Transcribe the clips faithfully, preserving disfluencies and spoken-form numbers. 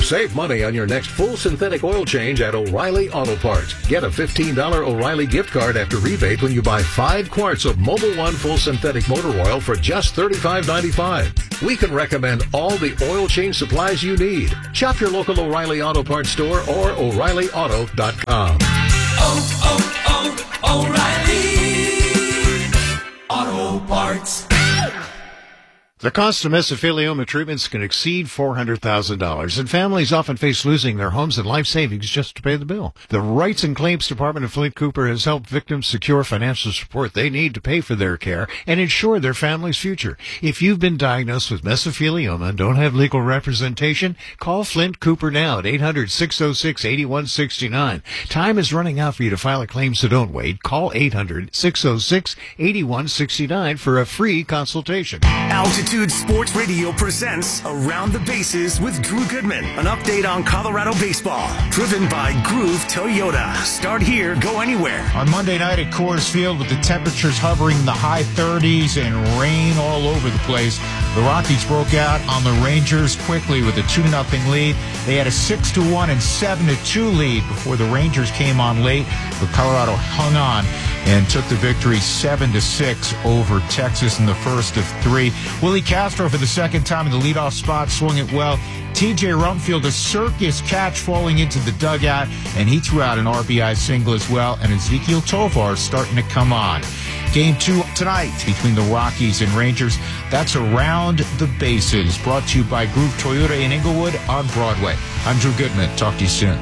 Save money on your next full synthetic oil change at O'Reilly Auto Parts. Get a fifteen dollars O'Reilly gift card after rebate when you buy five quarts of Mobil One full synthetic motor oil for just thirty-five dollars and ninety-five cents. We can recommend all the oil change supplies you need. Shop your local O'Reilly Auto Parts store or O'Reilly Auto dot com. Oh, oh, oh, O'Reilly Auto Parts. The cost of mesothelioma treatments can exceed four hundred thousand dollars, and families often face losing their homes and life savings just to pay the bill. The Rights and Claims Department of Flint Cooper has helped victims secure financial support they need to pay for their care and ensure their family's future. If you've been diagnosed with mesothelioma and don't have legal representation, call Flint Cooper now at eight hundred, six oh six, eight one six nine. Time is running out for you to file a claim, so don't wait. Call eight hundred, six oh six, eight one six nine for a free consultation. Altitude Sports Radio presents Around the Bases with Drew Goodman. An update on Colorado baseball. Driven by Groove Toyota. Start here, go anywhere. On Monday night at Coors Field, with the temperatures hovering in the high thirties and rain all over the place, the Rockies broke out on the Rangers quickly with a two to nothing lead. They had a six to one and seven to two lead before the Rangers came on late, but Colorado hung on and took the victory seven to six over Texas in the first of three. Willie Castro, for the second time in the leadoff spot, swung it well. T J Rumfield, a circus catch falling into the dugout, and he threw out an R B I single as well, and Ezekiel Tovar starting to come on. Game two tonight between the Rockies and Rangers. That's Around the Bases, brought to you by Groove Toyota in Inglewood on Broadway. I'm Drew Goodman. Talk to you soon.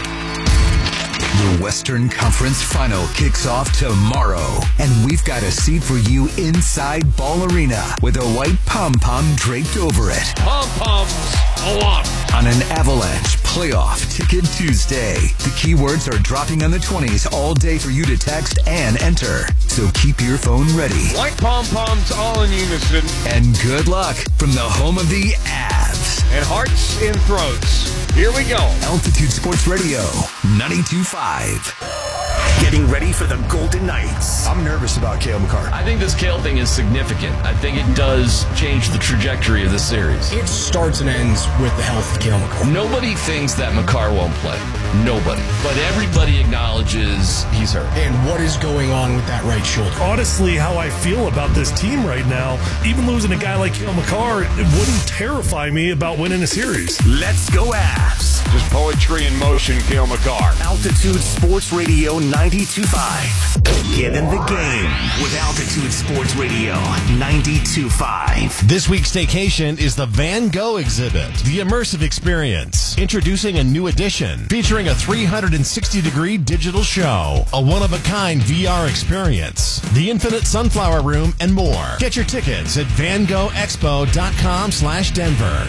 The Western Conference Final kicks off tomorrow, and we've got a seat for you inside Ball Arena with a white pom-pom draped over it. Pom-poms a lot. On an Avalanche Playoff Ticket Tuesday. The keywords are dropping on the twenties all day for you to text and enter. So keep your phone ready. White pom-poms all in unison. And good luck from the home of the Avs. And hearts in throats. Here we go. Altitude Sports Radio, ninety-two point five. Getting ready for the Golden Knights. I'm nervous about Cale Makar. I think this Cale thing is significant. I think it does change the trajectory of the series. It starts and ends with the health of Cale Makar. Nobody thinks that Makar won't play. Nobody. But everybody acknowledges he's hurt. And what is going on with that right shoulder? Honestly, how I feel about this team right now, even losing a guy like Cale Makar, it wouldn't terrify me about winning a series. Let's go Avs. Just poetry in motion, Cale Makar. Altitude Sports Radio ninety-two point five. Get in the game with Altitude Sports Radio ninety-two point five. This week's staycation is the Van Gogh exhibit, the immersive experience. Introducing a new edition featuring a three hundred sixty degree digital show, a one-of-a-kind V R experience, the Infinite Sunflower Room, and more. Get your tickets at van gogh expo dot com slash Denver.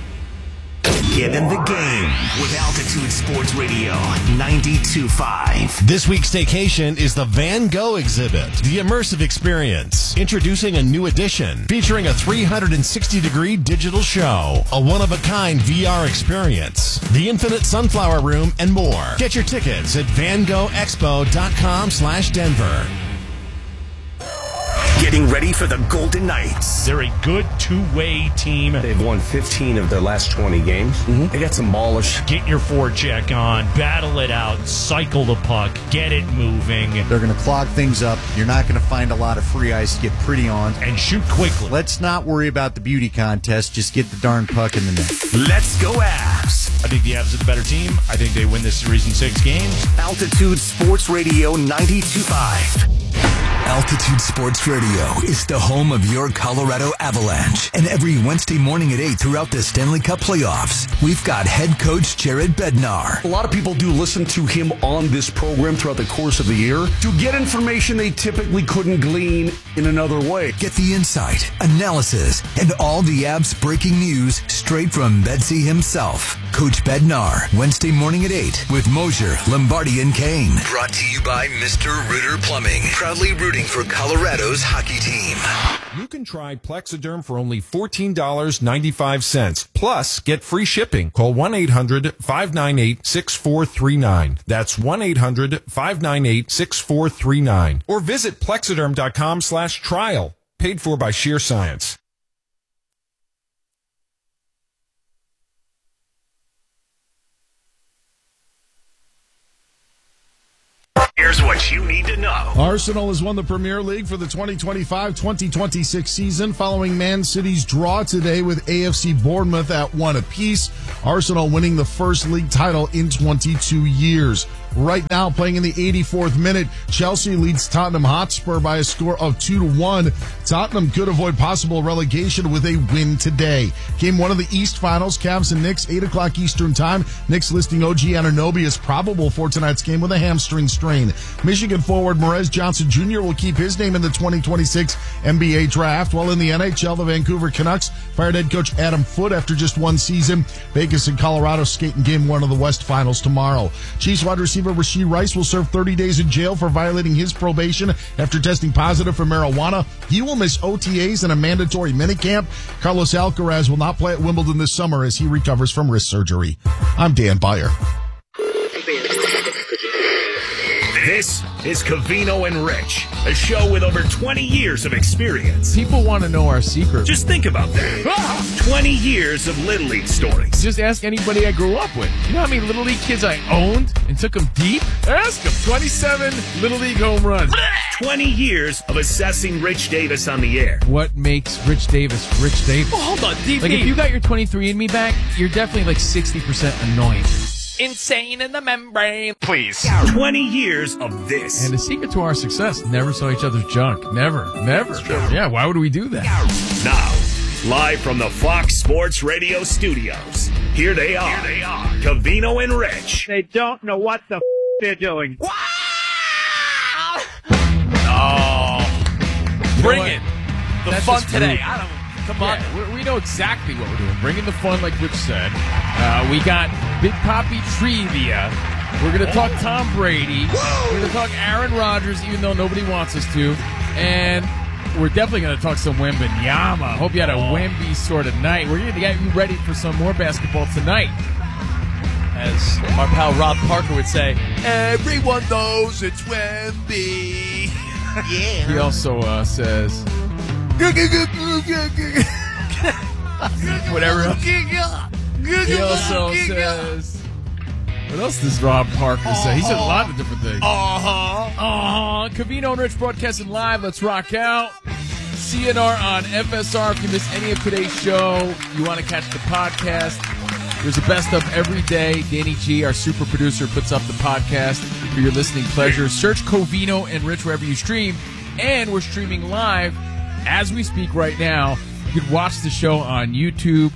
Get in the game with Altitude Sports Radio ninety-two point five. This week's staycation is the Van Gogh exhibit, the immersive experience. Introducing a new edition featuring a three hundred sixty degree digital show, a one-of-a-kind V R experience, the Infinite Sunflower Room, and more. Get your tickets at van gogh expo dot com slash Denver. Getting ready for the Golden Knights. They're a good two-way team. They've won fifteen of their last twenty games. Mm-hmm. They got some ballers. Get your forecheck on, battle it out, cycle the puck, get it moving. They're going to clog things up. You're not going to find a lot of free ice to get pretty on. And shoot quickly. Let's not worry about the beauty contest. Just get the darn puck in the net. Let's go Avs. I think the Avs are the better team. I think they win this series in six games. Altitude Sports Radio ninety-two point five. Altitude Sports Radio is the home of your Colorado Avalanche. And every Wednesday morning at eight throughout the Stanley Cup playoffs, we've got head coach Jared Bednar. A lot of people do listen to him on this program throughout the course of the year to get information they typically couldn't glean in another way. Get the insight, analysis, and all the Avs breaking news straight from Bedsy himself. Coach Bednar, Wednesday morning at eight with Mosier, Lombardi, and Kane. Brought to you by Mister Ritter Plumbing, proudly rooting for Colorado's hockey team. You can try Plexiderm for only fourteen dollars and ninety-five cents. Plus, get free shipping. Call one eight hundred, five nine eight, six four three nine. That's one eight hundred, five nine eight, six four three nine. Or visit plexiderm dot com slash trial. Paid for by Sheer Science. what you need to know. Arsenal has won the Premier League for the twenty twenty-five twenty twenty-six season following Man City's draw today with A F C Bournemouth at one apiece. Arsenal winning the first league title in twenty-two years. Right now, playing in the eighty-fourth minute, Chelsea leads Tottenham Hotspur by a score of two to one. Tottenham could avoid possible relegation with a win today. Game one of the East Finals, Cavs and Knicks, eight o'clock Eastern Time. Knicks listing O G Anunoby as probable for tonight's game with a hamstring strain. Michigan forward Morez Johnson Junior will keep his name in the twenty twenty-six N B A draft, while in the N H L, the Vancouver Canucks fired head coach Adam Foote after just one season. Vegas and Colorado skate in game one of the West Finals tomorrow. Chiefs wide receiver Rashee Rice will serve thirty days in jail for violating his probation after testing positive for marijuana. He will miss O T As and a mandatory minicamp. Carlos Alcaraz will not play at Wimbledon this summer as he recovers from wrist surgery. I'm Dan Beyer. This is Covino and Rich, a show with over twenty years of experience. People want to know our secret. Just think about that. twenty years of Little League stories. Just ask anybody I grew up with. You know how many Little League kids I owned and took them deep? Ask them. twenty-seven Little League home runs. twenty years of assessing Rich Davis on the air. What makes Rich Davis Rich Davis? Oh, hold on, D P. Like, if you got your twenty-three and me back, you're definitely like sixty percent annoying. Insane in the membrane. Please. twenty years of this. And the secret to our success, never saw each other's junk. Never. Never. Yeah, why would we do that? Now, live from the Fox Sports Radio studios, here they are. Here they are. Covino and Rich. They don't know what the f*** they're doing. Wow! Oh. Bring it. The That's fun just today. rude. I don't Come on. Yeah, we know exactly what we're doing. Bringing the fun, like Rich said. Uh, we got Big Poppy Trivia. We're going to talk Tom Brady. Whoa! We're going to talk Aaron Rodgers, even though nobody wants us to. And we're definitely going to talk some Wembanyama. Hope you had a oh. Wemby sort of night. We're going to get you ready for some more basketball tonight. As our pal Rob Parker would say, everyone knows it's Wemby. Yeah. He also uh, says... Whatever else. He also says, what else does Rob Parker say? He said a lot of different things. Uh-huh. Uh-huh. Covino and Rich broadcasting live. Let's rock out. C N R on F S R. If you missed any of today's show, you want to catch the podcast, there's a best of every day. Danny G, our super producer, puts up the podcast for your listening pleasure. Search Covino and Rich wherever you stream. And we're streaming live as we speak right now. You can watch the show on YouTube.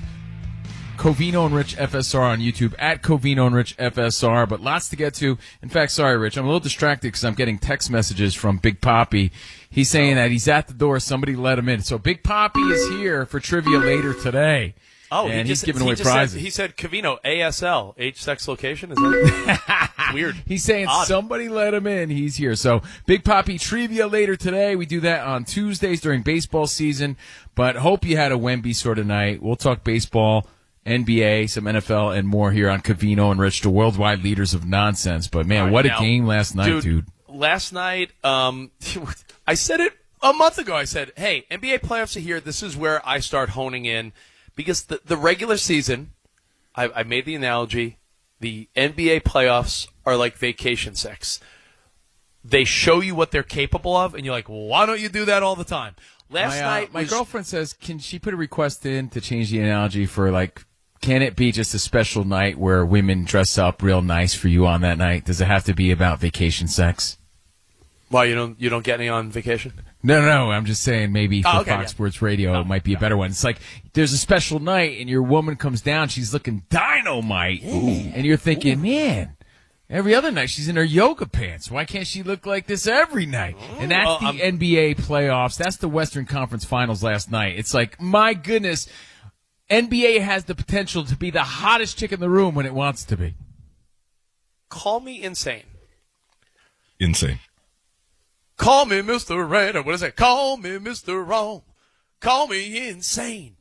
Covino and Rich F S R on YouTube, at Covino and Rich F S R. But lots to get to. In fact, sorry, Rich, I'm a little distracted because I'm getting text messages from Big Poppy. He's saying that he's at the door. Somebody let him in. So Big Poppy is here for trivia later today. Oh, and he just, he's giving he away just prizes. Said, he said Covino, A S L, age, sex, location. Is that weird? He's saying Odd. Somebody let him in. He's here. So Big Poppy trivia later today. We do that on Tuesdays during baseball season. But hope you had a Wemby sort of night. We'll talk baseball, N B A, some N F L, and more here on Covino and Rich, the worldwide leaders of nonsense. But, man, right, what now, a game last night, dude. dude. Last night, um, I said it a month ago. I said, hey, N B A playoffs are here. This is where I start honing in. Because the, the regular season, I, I made the analogy, the N B A playoffs are like vacation sex. They show you what they're capable of, and you're like, well, why don't you do that all the time? Last my, uh, night, my was, girlfriend says, can she put a request in to change the analogy for, like, can it be just a special night where women dress up real nice for you on that night? Does it have to be about vacation sex? Why, you don't you don't get any on vacation? No, no, no. I'm just saying maybe for oh, okay, Fox yeah. Sports Radio oh, it might be yeah. a better one. It's like there's a special night and your woman comes down, she's looking dynamite, Ooh. and you're thinking, Ooh. man, every other night she's in her yoga pants. Why can't she look like this every night? And that's well, the I'm... N B A playoffs. That's the Western Conference Finals last night. It's like, my goodness, N B A has the potential to be the hottest chick in the room when it wants to be. Call me insane. Insane. Call me Mister Red, or what is it? Call me Mister Wrong. Call me insane.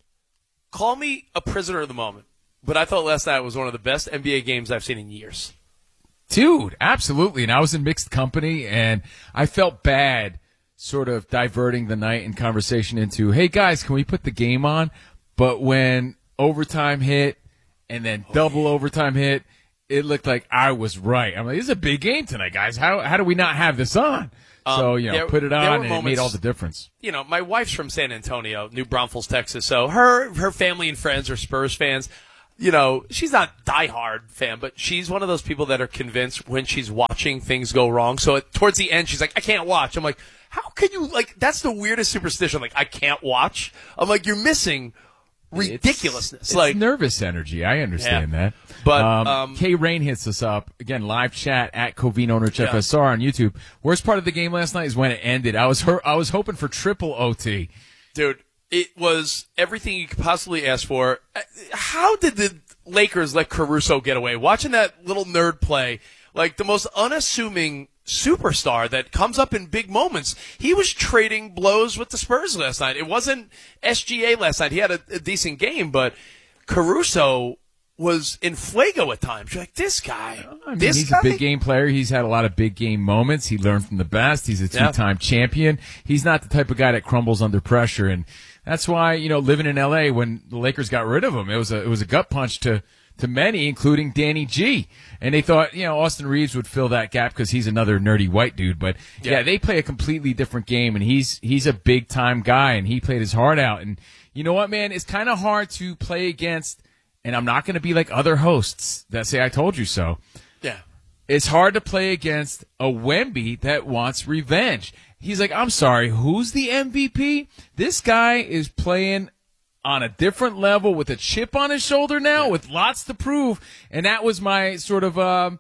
Call me a prisoner of the moment. But I thought last night was one of the best N B A games I've seen in years. Dude, absolutely. And I was in mixed company, and I felt bad sort of diverting the night and conversation into, hey, guys, can we put the game on? But when overtime hit and then double overtime hit, it looked like I was right. I'm like, this is a big game tonight, guys. How how do we not have this on? Um, so, you know, there- put it there on, were and it made moments- all the difference. You know, my wife's from San Antonio, New Braunfels, Texas, so her her family and friends are Spurs fans. You know, she's not diehard fan, but she's one of those people that are convinced when she's watching things go wrong. So at, towards the end, she's like, I can't watch. I'm like, how can you, like, that's the weirdest superstition. Like, I can't watch. I'm like, you're missing ridiculousness. It's like nervous energy. I understand Yeah. that. But, um, um, Kay Rain hits us up again. Live chat at Covino Rich Yeah. F S R on YouTube. Worst part of the game last night is when it ended. I was her- I was hoping for triple O T. Dude, it was everything you could possibly ask for. Uh, How did the Lakers let Caruso get away? Watching that little nerd play, like the most unassuming superstar that comes up in big moments. He was trading blows with the Spurs last night. It wasn't S G A last night. He had a, a decent game, but Caruso was in Fuego at times. You're like, this guy, I mean, this he's guy? a big game player. He's had a lot of big game moments. He learned from the best. He's a Yeah. two-time champion. He's not the type of guy that crumbles under pressure, and that's why, you know, living in L A when the Lakers got rid of him, it was a it was a gut punch to to many, including Danny G. And they thought, you know, Austin Reeves would fill that gap because he's another nerdy white dude. But yeah. yeah, they play a completely different game, and he's he's a big time guy, and he played his heart out. And you know what, man? It's kind of hard to play against. And I'm not going to be like other hosts that say I told you so. Yeah. It's hard to play against a Wemby that wants revenge. He's like, I'm sorry, who's the M V P? This guy is playing on a different level with a chip on his shoulder now, yeah. with lots to prove. And that was my sort of um,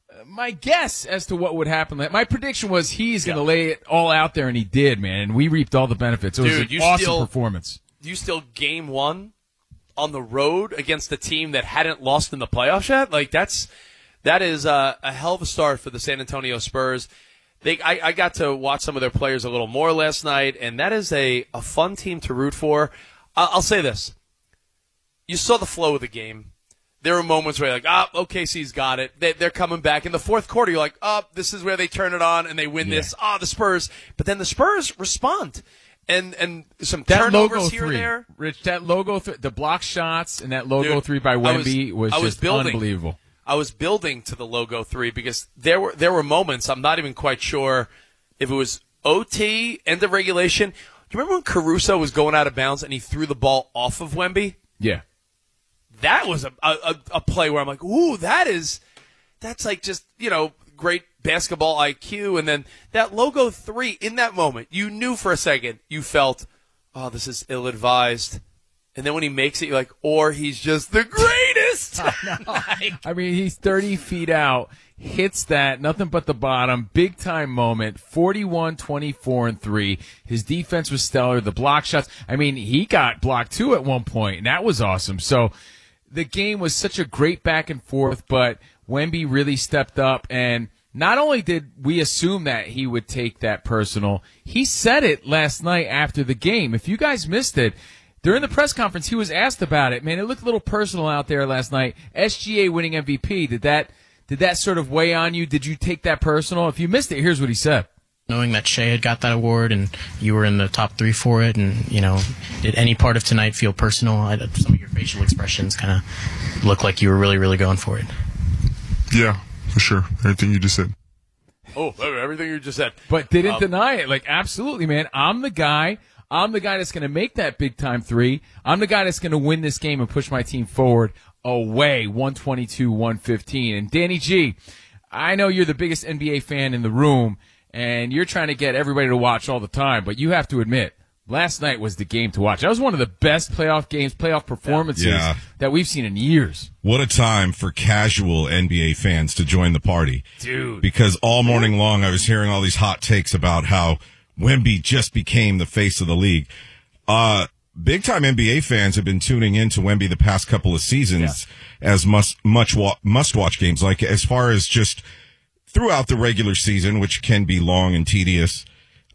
my guess as to what would happen. My prediction was he's going to yeah. lay it all out there, and he did, man. And we reaped all the benefits. It Dude, was an you awesome still, performance. You still game one on the road against a team that hadn't lost in the playoffs yet? Like, that's that is a, a hell of a start for the San Antonio Spurs. They, I, I got to watch some of their players a little more last night, and that is a, a fun team to root for. I'll, I'll say this. You saw the flow of the game. There were moments where you're like, ah, oh, O K C's got it. They, they're coming back. In the fourth quarter, you're like, oh, this is where they turn it on and they win yeah. this. Ah, oh, the Spurs. But then the Spurs respond. And and some that turnovers logo here three, and there. Rich, that logo, th- the block shots and that logo Dude, three by Wemby was, was, was was just building, unbelievable. I was building to the logo three because there were there were moments, I'm not even quite sure if it was O T, end of regulation. Do you remember when Caruso was going out of bounds and he threw the ball off of Wemby? Yeah. That was a, a, a play where I'm like, ooh, that is, that's like just, you know, great basketball I Q. And then that logo three, in that moment, you knew for a second, you felt, oh, this is ill-advised. And then when he makes it, you're like, or he's just the greatest. I mean, he's thirty feet out, hits that, nothing but the bottom, big-time moment, forty-one, twenty-four, and three. His defense was stellar. The block shots, I mean, he got blocked, too, at one point, and that was awesome. So the game was such a great back and forth, but Wemby really stepped up, and not only did we assume that he would take that personal, he said it last night after the game. If you guys missed it, during the press conference, he was asked about it. Man, it looked a little personal out there last night. S G A winning M V P, did that did that sort of weigh on you? Did you take that personal? If you missed it, here's what he said. Knowing that Shea had got that award and you were in the top three for it, and, you know, did any part of tonight feel personal? I, some of your facial expressions kind of look like you were really, really going for it. Yeah, for sure. Everything you just said. Oh, everything you just said. But didn't um, deny it. Like, absolutely, man. I'm the guy. I'm the guy that's going to make that big-time three. I'm the guy that's going to win this game and push my team forward away, one twenty-two one fifteen. And Danny G, I know you're the biggest N B A fan in the room, and you're trying to get everybody to watch all the time, but you have to admit, last night was the game to watch. That was one of the best playoff games, playoff performances yeah. that we've seen in years. What a time for casual N B A fans to join the party. Dude. Because all morning long I was hearing all these hot takes about how Wemby just became the face of the league. Uh, big time N B A fans have been tuning into Wemby the past couple of seasons yeah. as must, much wa- must watch games. Like as far as just throughout the regular season, which can be long and tedious.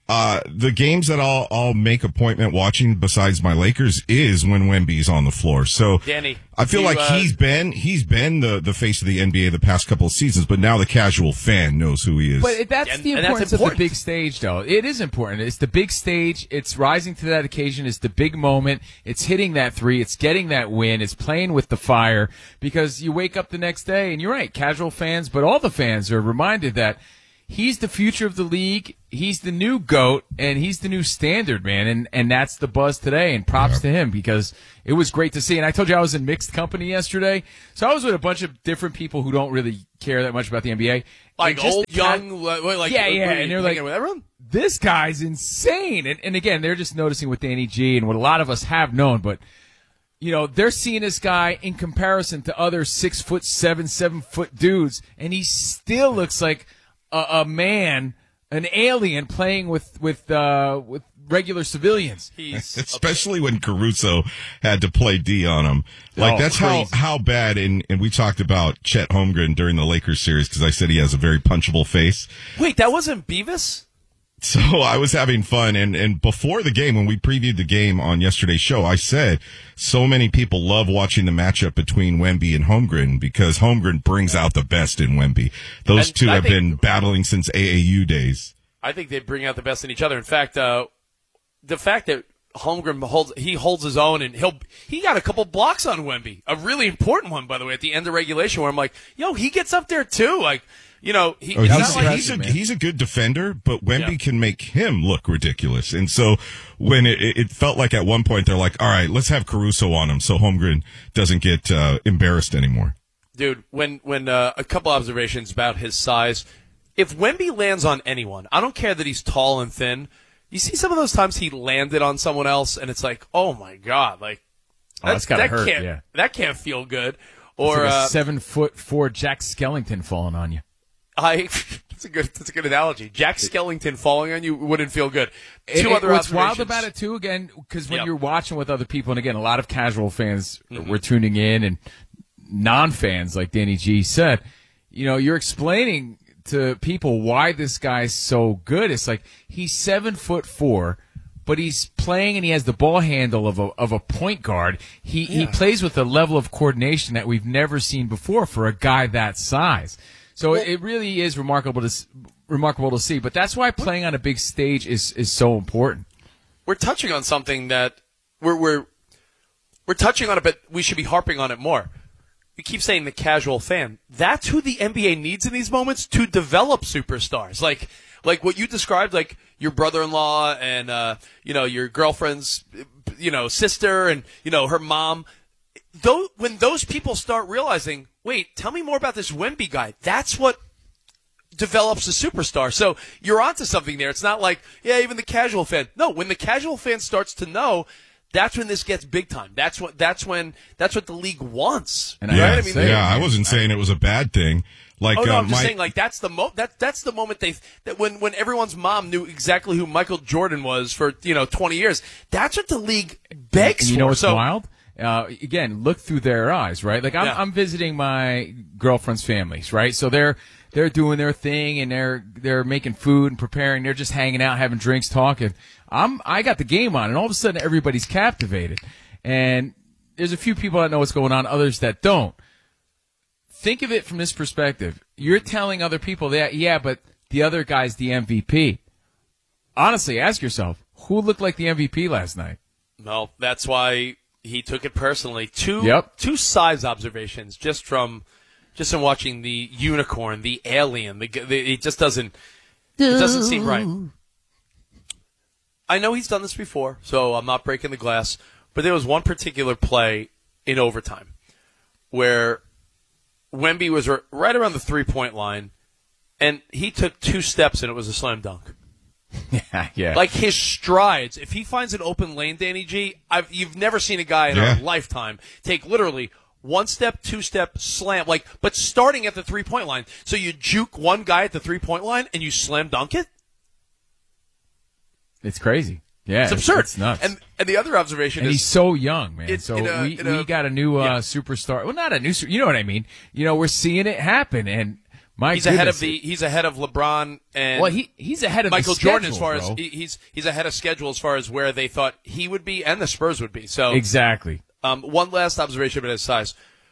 Uh, the games that I'll, I'll make appointment watching besides my Lakers is when Wemby's on the floor. So Danny, I feel you, like uh, he's been, he's been the, the face of the N B A the past couple of seasons, but now the casual fan knows who he is. But that's And- the and that's importance of the important. big stage, though. It is important. It's the big stage. It's rising to that occasion. It's the big moment. It's hitting that three. It's getting that win. It's playing with the fire because you wake up the next day, and you're right, casual fans, but all the fans are reminded that he's the future of the league. He's the new GOAT, and he's the new standard, man. And and that's the buzz today. And props to him because it was great to see. And I told you I was in mixed company yesterday. So I was with a bunch of different people who don't really care that much about the N B A. Like And just old, the ca- young, like, like yeah, what, yeah. what are you And they're hanging like, with everyone? this guy's insane. And, and again, they're just noticing with Danny G and what a lot of us have known, but you know, they're seeing this guy in comparison to other six foot seven, seven foot dudes, and he still looks like a, a man, an alien playing with with uh, with regular civilians. He's especially when Caruso had to play D on him. Like Oh, that's crazy. how how bad. And and we talked about Chet Holmgren during the Lakers series because I said he has a very punchable face. Wait, that wasn't Beavis? So I was having fun, and, and before the game, when we previewed the game on yesterday's show, I said so many people love watching the matchup between Wemby and Holmgren because Holmgren brings out the best in Wemby. Those And two I have think- been battling since A A U days. I think they bring out the best in each other. In fact, uh, the fact that Holmgren holds he holds his own, and he'll he got a couple blocks on Wemby, a really important one, by the way, at the end of regulation, where I'm like, yo, he gets up there too, like. You know, he, Oh, it's he's, not like he's a he's a good defender, but Wemby Yeah. can make him look ridiculous. And so when it, it felt like at one point they're like, all right, let's have Caruso on him so Holmgren doesn't get uh, embarrassed anymore. dude, when when uh, a couple observations about his size. If Wemby lands on anyone, I don't care that he's tall and thin. You see some of those times he landed on someone else, and it's like, oh my god, like Oh, that's gotta that hurt, can't yeah. that can't feel good. It's Or like a uh, seven foot four Jack Skellington falling on you. I that's a good that's a good analogy. Jack Skellington falling on you wouldn't feel good. It- Two it- other what's observations. wild about it too, again, because when Yep. you're watching with other people, and again, a lot of casual fans Mm-hmm. were tuning in, and non-fans, like Danny G said, you know, you're explaining to people why this guy's so good. It's like he's seven foot four, but he's playing and he has the ball handle of a of a point guard. He he Yeah. plays with a level of coordination that we've never seen before for a guy that size. So it, it really is remarkable to s- remarkable to see. But that's why playing on a big stage is is so important. We're touching on something that we're we're we're touching on it, but we should be harping on it more. We keep saying the casual fan. That's who the N B A needs in these moments to develop superstars. Like like what you described, like your brother-in-law and uh, you know your girlfriend's you know sister and you know her mom. Though when those people start realizing, wait, tell me more about this Wemby guy. That's what develops a superstar. So you're onto something there. It's not like, yeah, even the casual fan. No, when the casual fan starts to know, that's when this gets big time. That's what that's when that's what the league wants. And right? Yeah, I mean, yeah. I wasn't saying it was a bad thing. Like, oh no, uh, I'm just my, saying like that's the mo that that's the moment they that when when everyone's mom knew exactly who Michael Jordan was for you know twenty years. That's what the league begs And you for. know what's so, wild? Uh, again, look through their eyes, right? Like I'm, Yeah. I'm visiting my girlfriend's families, right? So they're they're doing their thing and they're they're making food and preparing. They're just hanging out, having drinks, talking. I'm I got the game on, and all of a sudden everybody's captivated. And there's a few people that know what's going on, others that don't. Think of it from this perspective. You're telling other people that, yeah, but the other guy's the M V P. Honestly, ask yourself, who looked like the M V P last night? No, that's why he took it personally. Two Yep. two size observations just from just from watching the unicorn, the alien. The, the it just doesn't it doesn't seem right. I know he's done this before, so I'm not breaking the glass. But there was one particular play in overtime where Wemby was r- right around the three point line, and he took two steps and it was a slam dunk. Yeah, yeah. Like his strides, if he finds an open lane, Danny G, I've, you've never seen a guy in Yeah. our lifetime take literally one step, two step, slam, like, but starting at the three point line. So you juke one guy at the three point line and you slam dunk it? It's crazy. Yeah, It's absurd. It's nuts. And and the other observation And is he's so young, man. It- So in a- we, in a- we got a new uh, yeah. superstar. Well, not a new, su- you know what I mean. You know, we're seeing it happen, and My he's goodness. ahead of the he's ahead of LeBron and Well, he he's ahead of Michael the Jordan as schedule, far bro. as he, he's he's ahead of schedule as far as where they thought he would be and the Spurs would be. So Exactly. Um, one last observation about his size.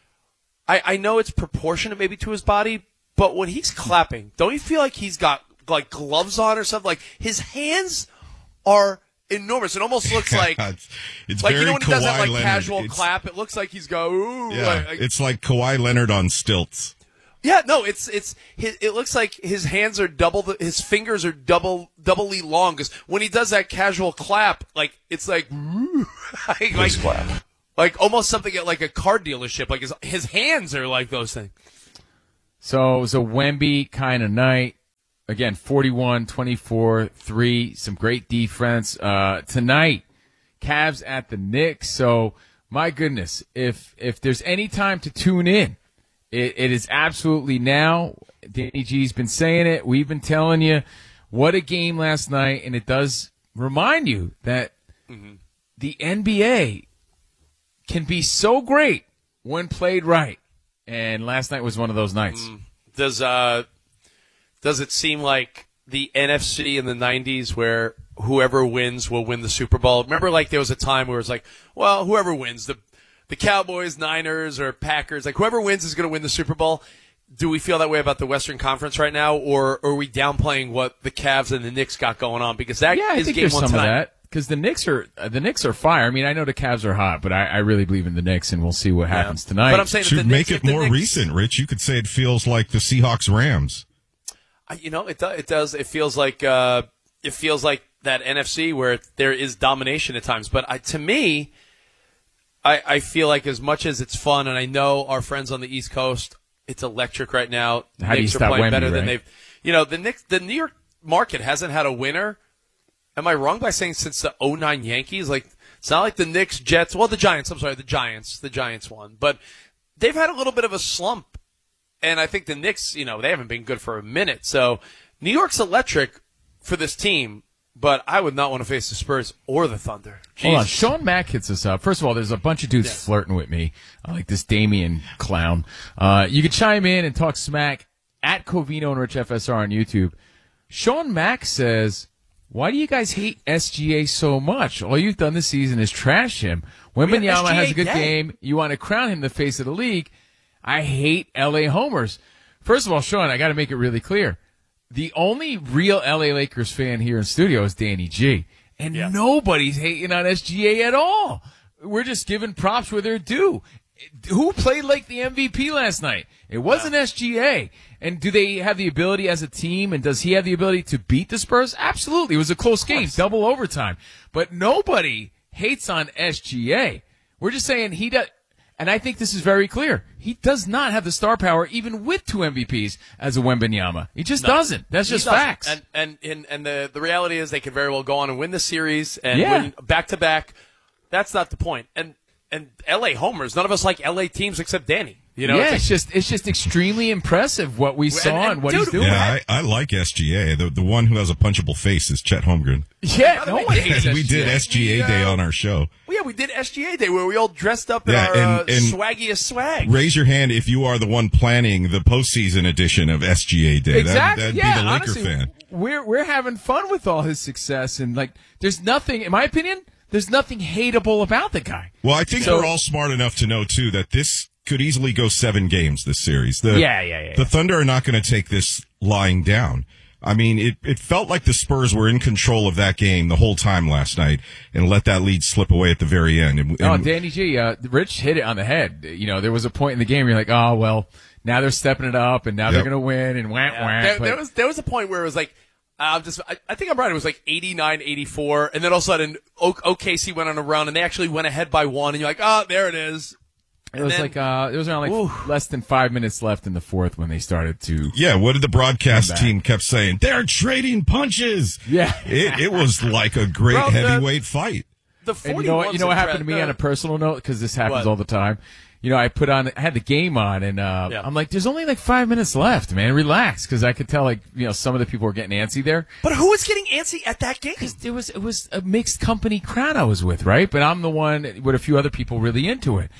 I, I know it's proportionate maybe to his body, but when he's clapping, don't you feel like he's got like gloves on or something? Like his hands are enormous. It almost looks like it's, it's like very you know when he does that Kawhi like Leonard. casual It's- clap. It looks like he's go ooh. Yeah, like, like- it's like Kawhi Leonard on stilts. yeah, no, it's it's his, it looks like his hands are double the, his fingers are double doubly long because when he does that casual clap, like it's like like, like, clap. like almost something at like a car dealership. Like his his hands are like those things. So it was a Wemby kind of night. Again, forty-one, twenty-four, three, some great defense. Uh, tonight, Cavs at the Knicks. So my goodness, if if there's any time to tune in, it, it is absolutely now. Danny G's been saying it. We've been telling you what a game last night, and it does remind you that Mm-hmm. the N B A can be so great when played right. And last night was one of those nights. Does uh does it seem like the N F C in the nineties where whoever wins will win the Super Bowl? Remember, like there was a time where it was like, well, whoever wins the the Cowboys, Niners, or Packers, like whoever wins is going to win the Super Bowl. Do we feel that way about the Western Conference right now, or, or are we downplaying what the Cavs and the Knicks got going on? Because that Yeah, I is think game there's one some tonight. of that because the Knicks are uh, the Knicks are fire. I mean, I know the Cavs are hot, but I, I really believe in the Knicks, and we'll see what happens tonight. But I'm saying that Should the make Knicks- it if the more Knicks- recent, Rich. You could say it feels like the Seahawks Rams. I- You know, it does. It does. It feels like uh, it feels like that N F C where there is domination at times. But I, to me, I, I feel like as much as it's fun, and I know our friends on the East Coast, it's electric right now. The How do you Knicks are stop playing Wemby, better than right? they've. You know, the Knicks, the New York market hasn't had a winner. Am I wrong by saying since the oh nine Yankees? Like it's not like the Knicks, Jets. Well, the Giants. I'm sorry, the Giants. The Giants won, but they've had a little bit of a slump. And I think the Knicks, you know, they haven't been good for a minute. So New York's electric for this team, but I would not want to face the Spurs or the Thunder. Hold on, Jesus. Sean Mack hits us up. First of all, there's a bunch of dudes flirting with me, uh, like this Damian clown. Uh, you can chime in and talk smack at Covino and Rich F S R on YouTube. Sean Mack says, "Why do you guys hate S G A so much? All you've done this season is trash him. When We have Wembanyama has a S G A good day. game, you want to crown him the face of the league. I hate L A homers." First of all, Sean, I got to make it really clear. The only real L A Lakers fan here in studio is Danny G. And nobody's hating on S G A at all. We're just giving props where they're due. Who played like the M V P last night? It wasn't S G A. And do they have the ability as a team, and does he have the ability to beat the Spurs? Absolutely. It was a close game, double overtime. But nobody hates on S G A. We're just saying he does. And I think this is very clear. He does not have the star power, even with two M V Ps, as a Wembanyama. He just No. doesn't. That's He just doesn't. facts. And and and, and the, the reality is they could very well go on and win the series and Yeah. win back to back. That's not the point. And and L A homers. None of us like L A teams except Danny. You know, yeah, it's it's, just it's just extremely impressive what we saw and, and what dude, he's doing. Yeah, I, I like S G A. The the one who has a punchable face is Chet Holmgren. Yeah, no one hates we did S G A Day on our show. Well, yeah, we did S G A Day where we all dressed up in Yeah, our and- uh, and- swaggiest swag. Raise your hand if you are the one planning the postseason edition of S G A Day. Exactly. That'd, that'd yeah, be the Laker honestly, fan. we're we're having fun with all his success, and like, there's nothing, in my opinion, there's nothing hateable about the guy. Well, I think So- we're all smart enough to know too that this could easily go seven games this series. The, Yeah, yeah, yeah, The yeah. Thunder are not going to take this lying down. I mean, it, it felt like the Spurs were in control of that game the whole time last night and let that lead slip away at the very end. And, Oh, and- Danny G, uh, Rich hit it on the head. You know, there was a point in the game where you're like, oh, well, now they're stepping it up, and now they're Yep. going to win, and wah, wah. There, but- there was there was a point where it was like, uh, just I, I think I'm right. It was like eighty-nine eighty-four, and then all of a sudden o- O K C went on a run, and they actually went ahead by one, and you're like, oh, there it is. It was then- like uh, it was around like less than five minutes left in the fourth when they started to. yeah, what did the broadcast Come back. team kept saying? They're trading punches. Yeah. It, it was like a great Bro, the- heavyweight fight. The And you know what? You know what happened to me on a personal note, because this happens What? all the time. You know, I put on, I had the game on, and uh, Yeah. I'm like, "There's only like five minutes left, man. Relax," because I could tell, like, you know, some of the people were getting antsy there. But who was getting antsy at that game? It was it was a mixed company crowd I was with, right? But I'm the one with a few other people really into it.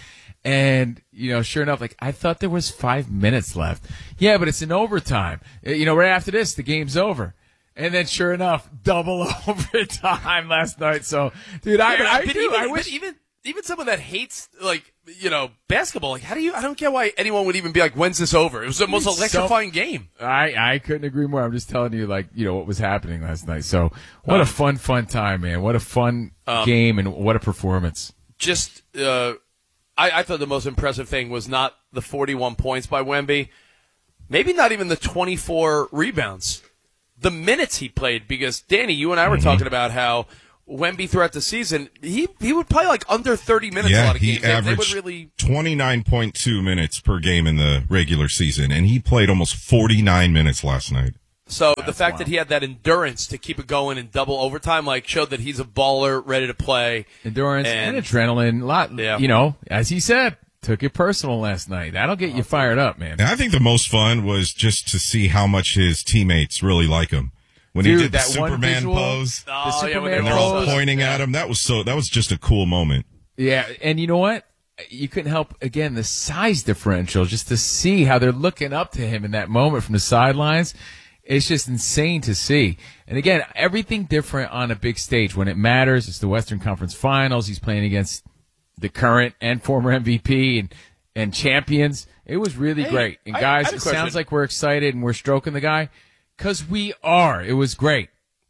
And, you know, sure enough, like, I thought there was five minutes left. Yeah, but it's in overtime. You know, right after this, the game's over. And then, sure enough, double overtime last night. So, dude, I, Yeah, I but do. even, I wish. but even even someone that hates, like, you know, basketball, like, how do you? I don't get why anyone would even be like, "When's this over?" It was the most It's so- electrifying game. I, I couldn't agree more. I'm just telling you, like, you know, what was happening last night. So, what Um, a fun, fun time, man. What a fun Um, game and what a performance. Just, uh, I, I thought the most impressive thing was not the forty-one points by Wemby, maybe not even the twenty-four rebounds, the minutes he played. Because Danny, you and I were Mm-hmm. talking about how Wemby throughout the season, he he would play like under thirty minutes a Yeah, lot of he games. They- they would averaged really. twenty-nine point two minutes per game in the regular season, and he played almost forty-nine minutes last night. So the fact that he had that endurance to keep it going in double overtime, like, showed that he's a baller, ready to play. Endurance and, And- adrenaline. Lot, Yeah. you know, as he said, took it personal last night. That'll get you fired up, man. And I think the most fun was just to see how much his teammates really like him. When Dude, he did the that one Superman visual, pose, the Oh, yeah, when Superman they and they're were all pose. pointing at him, that was so. That was just a cool moment. Yeah, and you know what? You couldn't help, again, the size differential, just to see how they're looking up to him in that moment from the sidelines. It's just insane to see. And again, everything different on a big stage. When it matters, it's the Western Conference Finals. He's playing against the current and former M V P and, and champions. It was really Hey, great. And I- guys, I had a it sounds question. like we're excited and we're stroking the guy, because we are. It was great.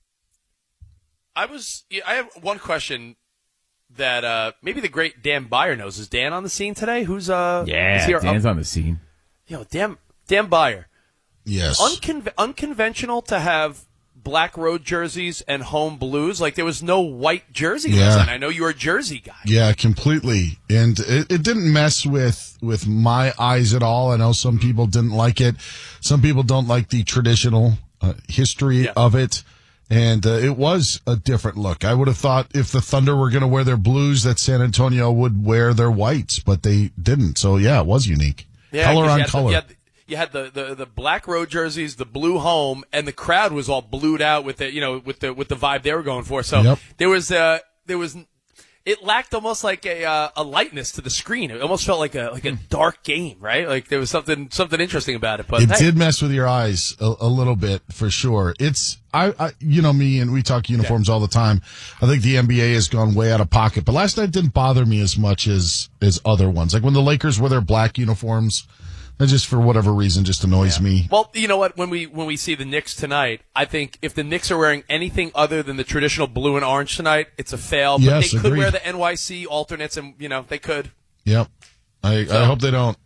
I was. yeah, I have one question that uh, maybe the great Dan Byer knows. Is Dan on the scene today? Who's uh? Yeah, is he our- Dan's on the scene. Yo, Dan Dan Byer. Yes. Uncon- unconventional to have black road jerseys and home blues. Like, there was no white jersey Yeah. last night. I know you're a jersey guy. Yeah, completely. And it, it didn't mess with, with my eyes at all. I know some people didn't like it. Some people don't like the traditional uh, history of it. And uh, it was a different look. I would have thought if the Thunder were going to wear their blues, that San Antonio would wear their whites, but they didn't. So, yeah, it was unique. Yeah, color 'cause on you had color. The, you, had, you had the, the, the black road jerseys, the blue home, and the crowd was all blued out with the you know with the with the vibe they were going for. So Yep. there was uh there was it lacked almost like a uh, a lightness to the screen. It almost felt like a like a dark game, right? Like there was something something interesting about it. But It hey, did mess with your eyes a, a little bit for sure. It's I, I, you know me, and we talk uniforms all the time. I think the N B A has gone way out of pocket, but last night didn't bother me as much as as other ones. Like when the Lakers wore their black uniforms, that just for whatever reason just annoys me. Well, you know what? When we when we see the Knicks tonight, I think if the Knicks are wearing anything other than the traditional blue and orange tonight, it's a fail. But Yes, they could agreed. wear the N Y C alternates, and you know they could. Yep, I, I hope they don't.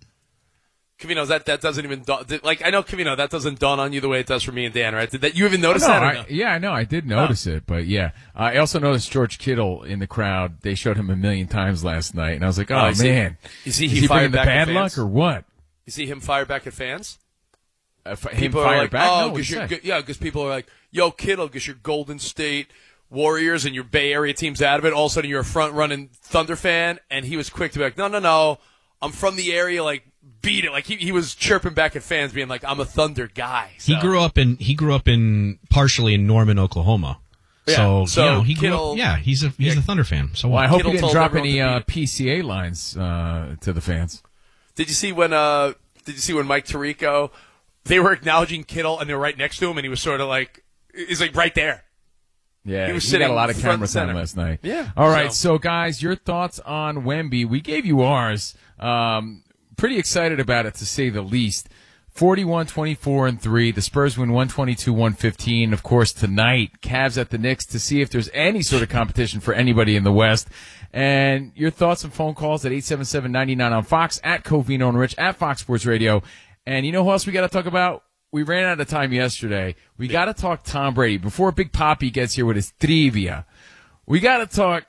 Cavino, that that doesn't even dawn, like I know Cavino, that doesn't dawn on you the way it does for me and Dan, right? Did that you even notice No, that? Or I- no? Yeah, I know. I did notice it, but yeah, I also noticed George Kittle in the crowd. They showed him a million times last night, and I was like, "Oh, Oh, you see- man, you see is he he fired bringing the back at bad luck fans? or what?" You see him fire back at fans? Uh, f- him People are fire like, back? oh, No, what'd because he you're say? good- yeah, because people are like, yo, Kittle, because you're Golden State Warriors and your Bay Area team's out of it. All of a sudden, you're a front running Thunder fan, and he was quick to be like, no, no, no, I'm from the area, like beat it. Like he he was chirping back at fans, being like, I'm a Thunder guy. He So- grew up in he grew up in partially in Norman, Oklahoma. Yeah, So, so you know, he grew Kittle- up. Yeah, he's a he's yeah. a Thunder fan. So Well, what? I hope Kittle he didn't told drop everyone any to uh, beat P C A lines uh, to the fans. Did you see when uh did you see when Mike Tirico, they were acknowledging Kittle and they were right next to him and he was sort of like he's like right there. Yeah, He was he sitting got a lot of front camera and center. time last night. Yeah. All right, So- so, guys, your thoughts on Wemby? We gave you ours. Um, pretty excited about it, to say the least. forty-one, twenty-four, and three. The Spurs win one twenty-two, one fifteen. Of course, tonight, Cavs at the Knicks to see if there's any sort of competition for anybody in the West. And your thoughts and phone calls at eight seven seven, nine nine on Fox, at Covino and Rich, at Fox Sports Radio. And you know who else we got to talk about? We ran out of time yesterday. We got to talk Tom Brady. Before Big Papi gets here with his trivia, we got to talk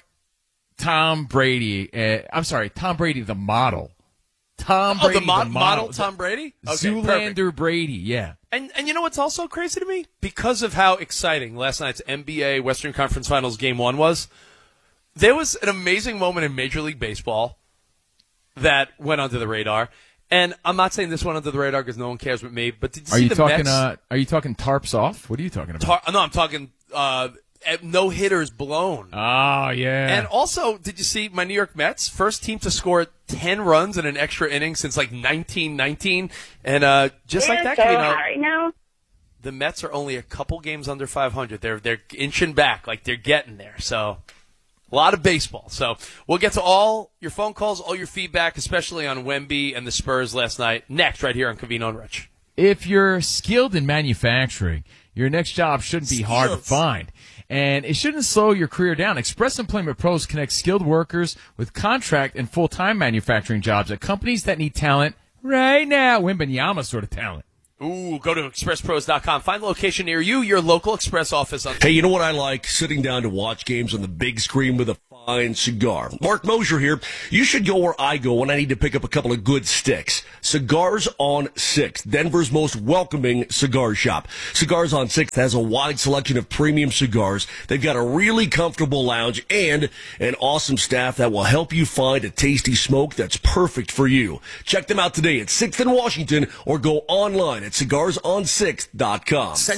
Tom Brady. Uh, I'm sorry, Tom Brady, the model. Tom Oh, Brady, the, mo- the model, model. Tom Brady? Okay, Zoolander perfect. Brady, yeah. And and you know what's also crazy to me? Because of how exciting last night's N B A Western Conference Finals Game One was, there was an amazing moment in Major League Baseball that went under the radar. And I'm not saying this went under the radar because no one cares but me. But did you Are see you the talking? Mets? Uh, are you talking tarps off? What are you talking about? Tar- no, I'm talking uh, no hitters blown. Oh, yeah. And also, did you see my New York Mets? First team to score ten runs in an extra inning since like nineteen nineteen. And uh, just They're like that, so you know, hot right now. the Mets are only a couple games under five hundred. They're they're inching back, like they're getting there. So a lot of baseball. So we'll get to all your phone calls, all your feedback, especially on Wemby and the Spurs last night. Next, right here on Covino and Rich. If you're skilled in manufacturing, your next job shouldn't be hard to Skills. find. And it shouldn't slow your career down. Express Employment Pros connect skilled workers with contract and full-time manufacturing jobs at companies that need talent right now. Wembanyama sort of talent. Ooh, go to express pros dot com. Find the location near you, your local Express office. On- Hey, you know what I like? Sitting down to watch games on the big screen with a fine cigar. Mark Mosier here. You should go where I go when I need to pick up a couple of good sticks. Cigars on sixth, Denver's most welcoming cigar shop. Cigars on sixth has a wide selection of premium cigars. They've got a really comfortable lounge and an awesome staff that will help you find a tasty smoke that's perfect for you. Check them out today at sixth and Washington or go online at cigars on sixth dot com.